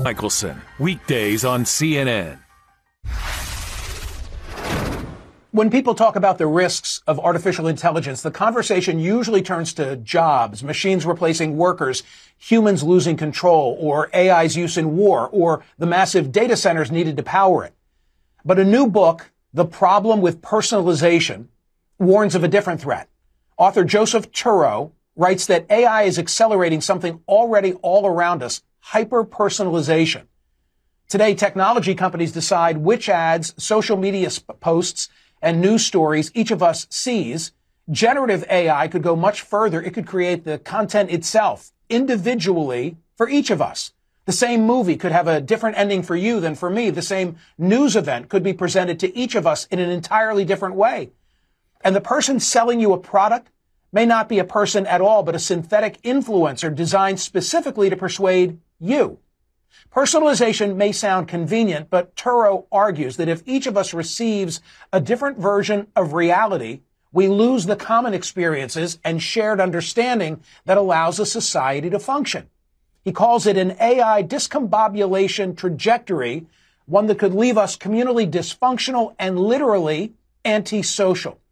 Michelson, weekdays on CNN. When people talk about the risks of artificial intelligence, the conversation usually turns to jobs, machines replacing workers, humans losing control, or AI's use in war, or the massive data centers needed to power it. But a new book, The Problem with Personalization, warns of a different threat. Author Joseph Turow writes that AI is accelerating something already all around us, hyper-personalization. Today, technology companies decide which ads, social media posts, and news stories each of us sees. Generative AI could go much further. It could create the content itself individually for each of us. The same movie could have a different ending for you than for me. The same news event could be presented to each of us in an entirely different way. And the person selling you a product may not be a person at all, but a synthetic influencer designed specifically to persuade you. Personalization may sound convenient, but Turow argues that if each of us receives a different version of reality, we lose the common experiences and shared understanding that allows a society to function. He calls it an AI discombobulation trajectory, one that could leave us communally dysfunctional and literally antisocial.